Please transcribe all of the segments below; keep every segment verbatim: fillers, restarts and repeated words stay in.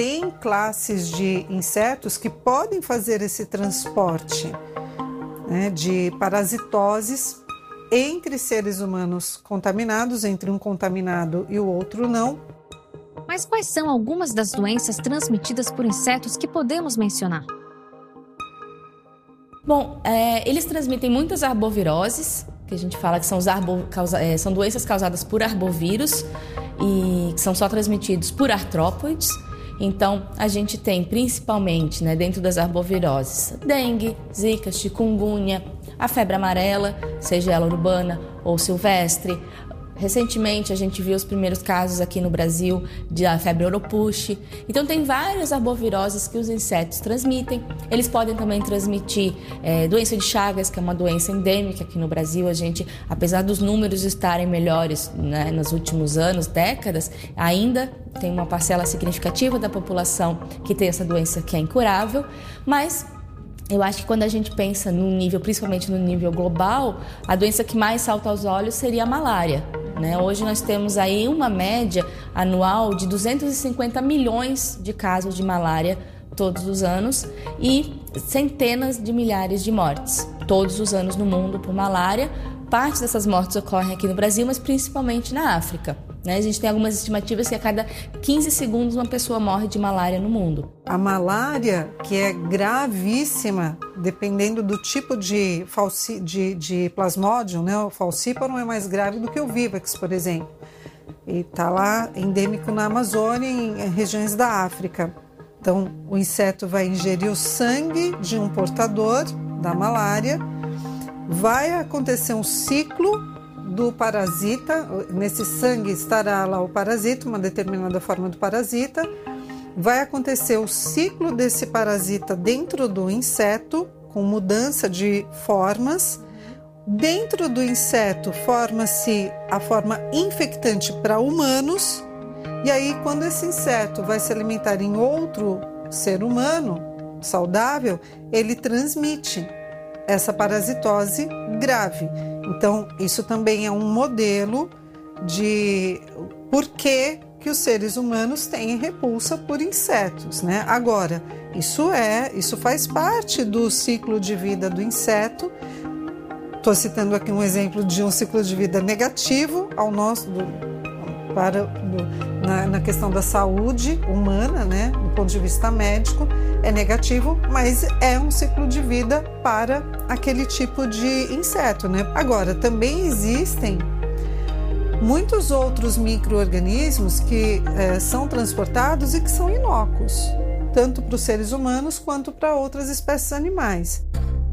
Tem classes de insetos que podem fazer esse transporte, né, de parasitoses entre seres humanos contaminados, entre um contaminado e o outro não. Mas quais são algumas das doenças transmitidas por insetos que podemos mencionar? Bom, é, eles transmitem muitas arboviroses, que a gente fala que são, os arbo, causa, é, são doenças causadas por arbovírus e que são só transmitidos por artrópodes. Então, a gente tem principalmente, né, dentro das arboviroses, dengue, zika, chikungunya, a febre amarela, seja ela urbana ou silvestre. Recentemente, a gente viu os primeiros casos aqui no Brasil de a febre oropouche. Então, tem várias arboviroses que os insetos transmitem. Eles podem também transmitir é, doença de Chagas, que é uma doença endêmica aqui no Brasil. A gente, apesar dos números estarem melhores, né, nos últimos anos, décadas, ainda tem uma parcela significativa da população que tem essa doença que é incurável, mas eu acho que quando a gente pensa no nível, principalmente no nível global, a doença que mais salta aos olhos seria a malária, né? Hoje nós temos aí uma média anual de duzentos e cinquenta milhões de casos de malária todos os anos e centenas de milhares de mortes todos os anos no mundo por malária. Parte dessas mortes ocorrem aqui no Brasil, mas principalmente na África. A gente tem algumas estimativas que a cada quinze segundos uma pessoa morre de malária no mundo. A malária, que é gravíssima, dependendo do tipo de, falci, de, de plasmódium, né? O falciparum é mais grave do que o vivax, por exemplo. E está lá endêmico na Amazônia, em regiões da África. Então, o inseto vai ingerir o sangue de um portador da malária, vai acontecer um ciclo do parasita, nesse sangue estará lá o parasita, uma determinada forma do parasita, vai acontecer o ciclo desse parasita dentro do inseto, com mudança de formas. Dentro do inseto forma-se a forma infectante para humanos, e aí quando esse inseto vai se alimentar em outro ser humano saudável, ele transmite essa parasitose grave. Então, isso também é um modelo de por que que os seres humanos têm repulsa por insetos, né? Agora, isso é, isso faz parte do ciclo de vida do inseto. Estou citando aqui um exemplo de um ciclo de vida negativo ao nosso, do, para, do, na, na questão da saúde humana, né? Do ponto de vista médico, é negativo, mas é um ciclo de vida para aquele tipo de inseto, né? Agora, também existem muitos outros micro-organismos que é, são transportados e que são inócuos, tanto para os seres humanos quanto para outras espécies animais.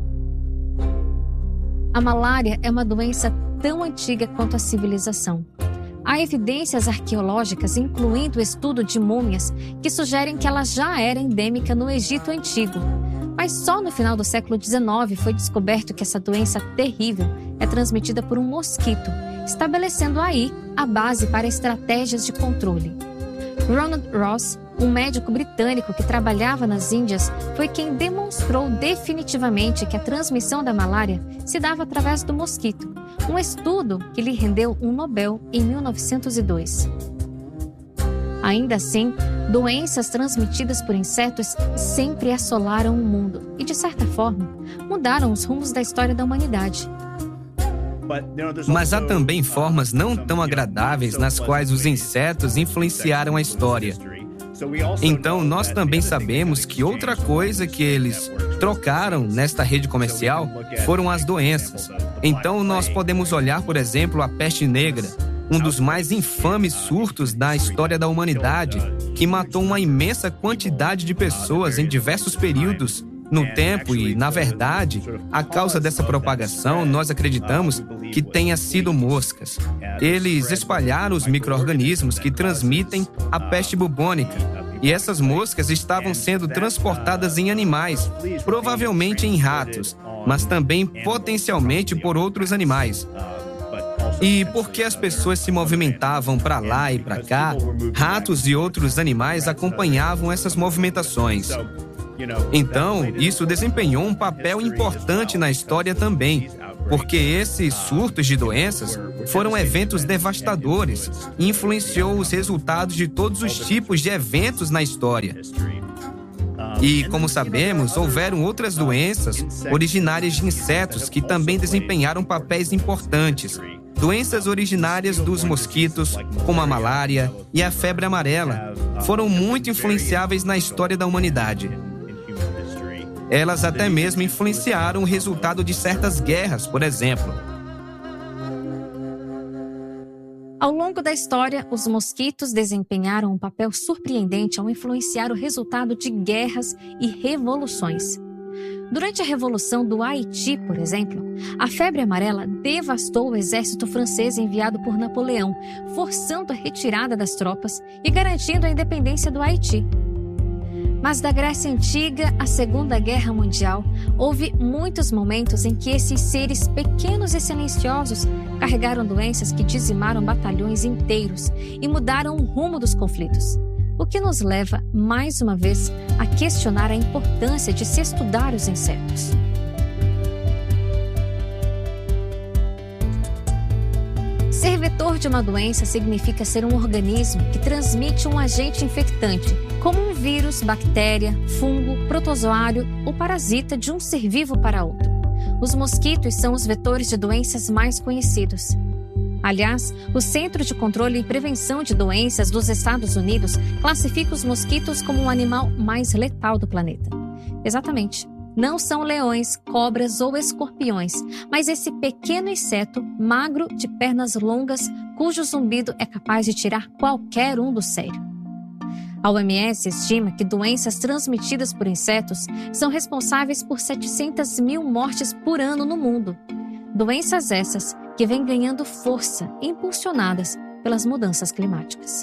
A malária é uma doença tão antiga quanto a civilização. Há evidências arqueológicas, incluindo o estudo de múmias, que sugerem que ela já era endêmica no Egito Antigo. Mas só no final do século dezenove foi descoberto que essa doença terrível é transmitida por um mosquito, estabelecendo aí a base para estratégias de controle. Ronald Ross, um médico britânico que trabalhava nas Índias, foi quem demonstrou definitivamente que a transmissão da malária se dava através do mosquito, um estudo que lhe rendeu um Nobel em mil novecentos e dois. Ainda assim, doenças transmitidas por insetos sempre assolaram o mundo e, de certa forma, mudaram os rumos da história da humanidade. Mas há também formas não tão agradáveis nas quais os insetos influenciaram a história. Então, nós também sabemos que outra coisa que eles trocaram nesta rede comercial foram as doenças. Então, nós podemos olhar, por exemplo, a peste negra, um dos mais infames surtos da história da humanidade, que matou uma imensa quantidade de pessoas em diversos períodos no tempo e, na verdade, a causa dessa propagação, nós acreditamos que tenha sido moscas. Eles espalharam os micro-organismos que transmitem a peste bubônica. E essas moscas estavam sendo transportadas em animais, provavelmente em ratos, mas também potencialmente por outros animais. E porque as pessoas se movimentavam para lá e para cá, ratos e outros animais acompanhavam essas movimentações. Então, isso desempenhou um papel importante na história também, porque esses surtos de doenças foram eventos devastadores e influenciou os resultados de todos os tipos de eventos na história. E, como sabemos, houveram outras doenças originárias de insetos que também desempenharam papéis importantes. Doenças originárias dos mosquitos, como a malária e a febre amarela, foram muito influenciáveis na história da humanidade. Elas até mesmo influenciaram o resultado de certas guerras, por exemplo. Ao longo da história, os mosquitos desempenharam um papel surpreendente ao influenciar o resultado de guerras e revoluções. Durante a Revolução do Haiti, por exemplo, a febre amarela devastou o exército francês enviado por Napoleão, forçando a retirada das tropas e garantindo a independência do Haiti. Mas da Grécia Antiga à Segunda Guerra Mundial, houve muitos momentos em que esses seres pequenos e silenciosos carregaram doenças que dizimaram batalhões inteiros e mudaram o rumo dos conflitos. O que nos leva, mais uma vez, a questionar a importância de se estudar os insetos. Ser vetor de uma doença significa ser um organismo que transmite um agente infectante, como um vírus, bactéria, fungo, protozoário ou parasita de um ser vivo para outro. Os mosquitos são os vetores de doenças mais conhecidos. Aliás, o Centro de Controle e Prevenção de Doenças dos Estados Unidos classifica os mosquitos como o animal mais letal do planeta. Exatamente. Não são leões, cobras ou escorpiões, mas esse pequeno inseto, magro, de pernas longas, cujo zumbido é capaz de tirar qualquer um do sério. A O M S estima que doenças transmitidas por insetos são responsáveis por setecentas mil mortes por ano no mundo. Doenças essas que vêm ganhando força, impulsionadas pelas mudanças climáticas.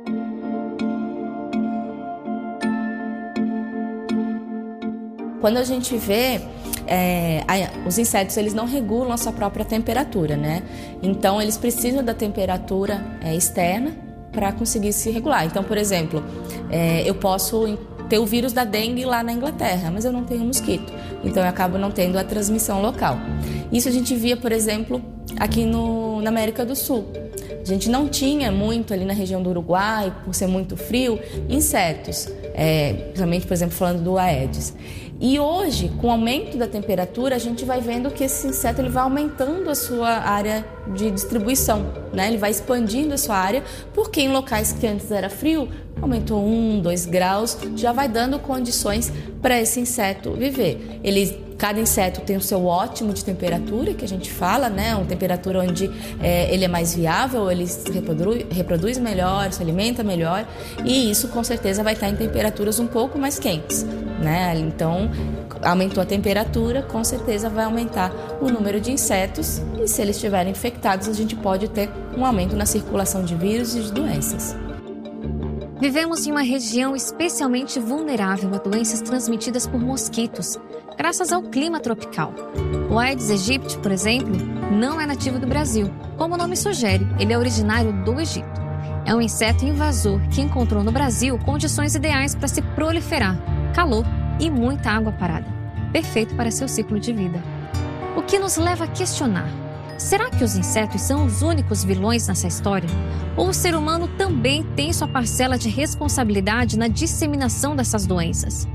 Quando a gente vê, é, os insetos eles não regulam a sua própria temperatura, né? Então, eles precisam da temperatura é, externa para conseguir se regular. Então, por exemplo, é, eu posso ter o vírus da dengue lá na Inglaterra, mas eu não tenho mosquito. Então, eu acabo não tendo a transmissão local. Isso a gente via, por exemplo, aqui no, na América do Sul. A gente não tinha muito ali na região do Uruguai, por ser muito frio, insetos, é, principalmente, por exemplo, falando do Aedes. E hoje, com o aumento da temperatura, a gente vai vendo que esse inseto ele vai aumentando a sua área de distribuição, né? Ele vai expandindo a sua área, porque em locais que antes era frio, aumentou um, dois graus, já vai dando condições para esse inseto viver. Ele, cada inseto tem o seu ótimo de temperatura, que a gente fala, né? Uma temperatura onde é, ele é mais viável, ele se reproduz, reproduz melhor, se alimenta melhor, e isso com certeza vai estar em temperaturas um pouco mais quentes, né? Então, aumentou a temperatura, com certeza vai aumentar o número de insetos, e se eles estiverem infectados, a gente pode ter um aumento na circulação de vírus e de doenças. Vivemos em uma região especialmente vulnerável a doenças transmitidas por mosquitos, graças ao clima tropical. O Aedes aegypti, por exemplo, não é nativo do Brasil. Como o nome sugere, ele é originário do Egito. É um inseto invasor que encontrou no Brasil condições ideais para se proliferar, calor e muita água parada. Perfeito para seu ciclo de vida. O que nos leva a questionar: será que os insetos são os únicos vilões nessa história? Ou o ser humano também tem sua parcela de responsabilidade na disseminação dessas doenças?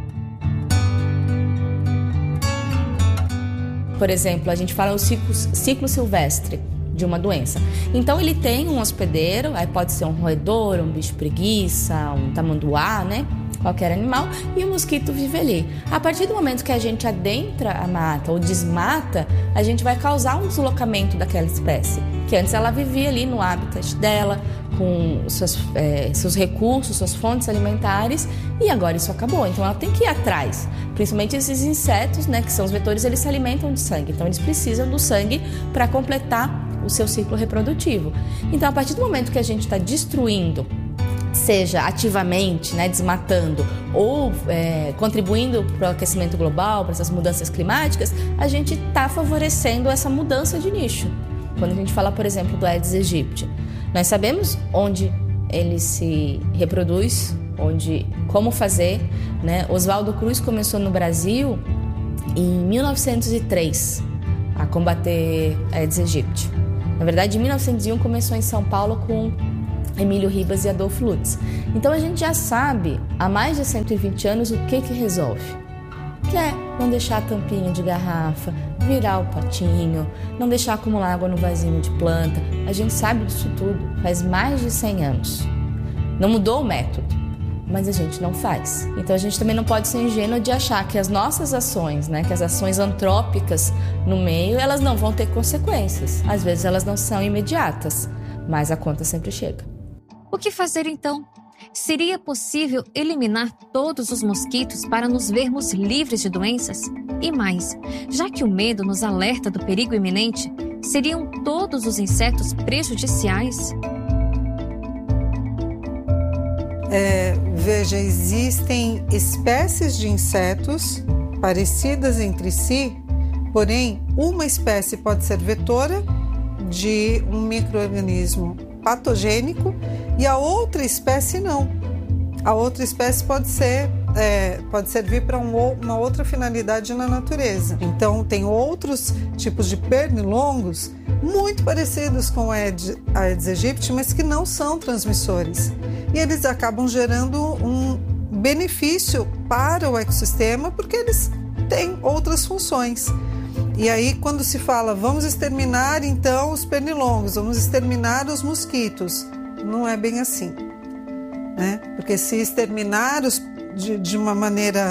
Por exemplo, a gente fala o ciclo, ciclo silvestre de uma doença. Então, ele tem um hospedeiro, aí pode ser um roedor, um bicho preguiça, um tamanduá, né? Qualquer animal, e o mosquito vive ali. A partir do momento que a gente adentra a mata ou desmata, a gente vai causar um deslocamento daquela espécie, que antes ela vivia ali no habitat dela, com seus, é, seus recursos, suas fontes alimentares, e agora isso acabou. Então ela tem que ir atrás. Principalmente esses insetos, né, que são os vetores, eles se alimentam de sangue, então eles precisam do sangue para completar o seu ciclo reprodutivo. Então, a partir do momento que a gente está destruindo, seja ativamente, né, desmatando ou é, contribuindo para o aquecimento global, para essas mudanças climáticas, a gente está favorecendo essa mudança de nicho. Quando a gente fala, por exemplo, do Aedes aegypti, nós sabemos onde ele se reproduz, onde, como fazer, né? Oswaldo Cruz começou no Brasil em mil novecentos e três a combater Aedes aegypti. Na verdade, em mil novecentos e um começou em São Paulo com Emílio Ribas e Adolfo Lutz. Então a gente já sabe há mais de cento e vinte anos o que que resolve. Que é não deixar a tampinha de garrafa, virar o potinho, não deixar acumular água no vasinho de planta. A gente sabe disso tudo faz mais de cem anos. Não mudou o método, mas a gente não faz. Então a gente também não pode ser ingênuo de achar que as nossas ações, né, que as ações antrópicas no meio, elas não vão ter consequências. Às vezes elas não são imediatas, mas a conta sempre chega. O que fazer então? Seria possível eliminar todos os mosquitos para nos vermos livres de doenças? E mais, já que o medo nos alerta do perigo iminente, seriam todos os insetos prejudiciais? É, veja, existem espécies de insetos parecidas entre si, porém, uma espécie pode ser vetora de um micro-organismo patogênico e a outra espécie não. A outra espécie pode ser, é, pode servir para um, uma outra finalidade na natureza. Então, tem outros tipos de pernilongos muito parecidos com a Aedes aegypti, mas que não são transmissores. E eles acabam gerando um benefício para o ecossistema porque eles têm outras funções. E aí, quando se fala, vamos exterminar então os pernilongos, vamos exterminar os mosquitos, não é bem assim, né? Porque se exterminar os, de, de uma maneira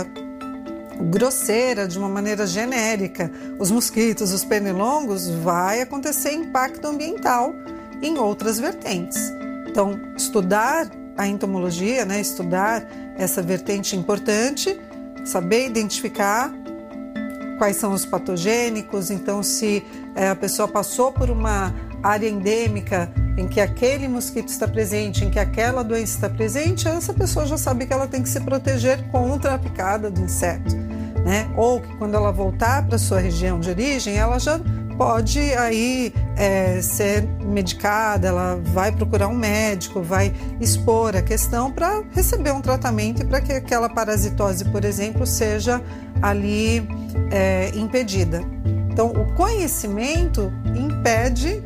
grosseira, de uma maneira genérica, os mosquitos, os pernilongos, vai acontecer impacto ambiental em outras vertentes. Então, estudar a entomologia, né? Estudar essa vertente importante, saber identificar quais são os patogênicos. Então, se é, a pessoa passou por uma área endêmica em que aquele mosquito está presente, em que aquela doença está presente, essa pessoa já sabe que ela tem que se proteger contra a picada do inseto, né? Ou que quando ela voltar para a sua região de origem, ela já pode aí é, ser medicada, ela vai procurar um médico, vai expor a questão para receber um tratamento e para que aquela parasitose, por exemplo, seja ali é, impedida. Então, o conhecimento impede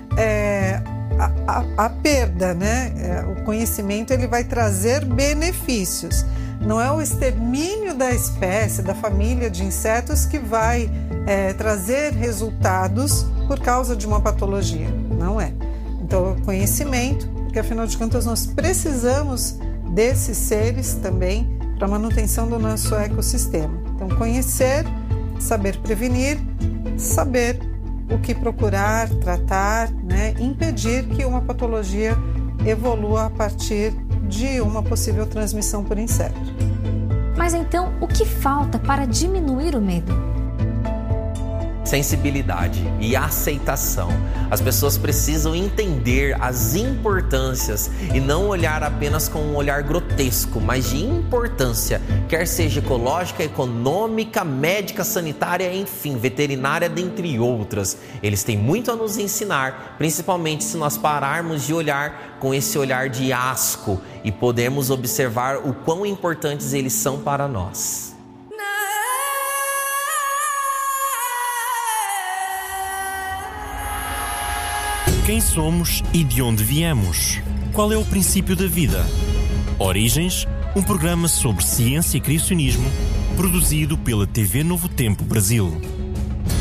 é, a, a, a perda, né? É, o conhecimento ele vai trazer benefícios. Não é o extermínio da espécie, da família de insetos que vai é, trazer resultados por causa de uma patologia. Não é. Então, o conhecimento, porque afinal de contas nós precisamos desses seres também para a manutenção do nosso ecossistema. Então, conhecer, saber prevenir, saber o que procurar, tratar, né, impedir que uma patologia evolua a partir de uma possível transmissão por inseto. Mas então, o que falta para diminuir o medo? Sensibilidade e aceitação. As pessoas precisam entender as importâncias e não olhar apenas com um olhar grotesco, mas de importância, quer seja ecológica, econômica, médica, sanitária, enfim, veterinária, dentre outras. Eles têm muito a nos ensinar, principalmente se nós pararmos de olhar com esse olhar de asco e podermos observar o quão importantes eles são para nós. Quem somos e de onde viemos? Qual é o princípio da vida? Origens, um programa sobre ciência e criacionismo, produzido pela T V Novo Tempo Brasil.